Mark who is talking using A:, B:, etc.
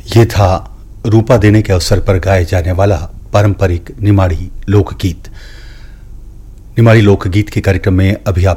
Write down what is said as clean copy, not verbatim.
A: ये था रूपा देने के अवसर पर गाए जाने वाला पारंपरिक निमाड़ी लोकगीत। निमाड़ी लोकगीत के कार्यक्रम में अभी आप